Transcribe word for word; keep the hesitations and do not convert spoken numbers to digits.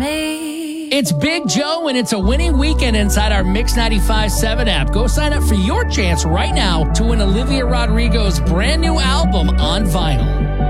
me. It's Big Joe, and it's a winning weekend inside our Mix ninety-five point seven app. Go sign up for your chance right now to win Olivia Rodrigo's brand new album on vinyl.